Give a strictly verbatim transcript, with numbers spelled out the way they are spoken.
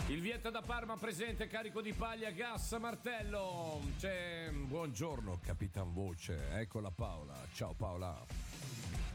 Il Vietta da Parma presente, carico di paglia, gas, martello. C'è buongiorno, Capitan Voce. Eccola Paola. Ciao Paola.